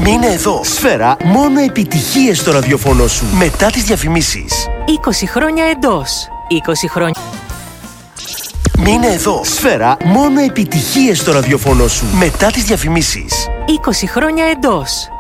Μείνε εδώ. Σφαίρα, μόνο επιτυχίες στο ραδιοφωνό σου. Μετά τις διαφημίσεις. 20 χρόνια εντός. 20 χρόνια. Μείνε εδώ. Σφαίρα, μόνο επιτυχίες στο ραδιοφωνό σου. Μετά τις διαφημίσεις. 20 χρόνια εντός.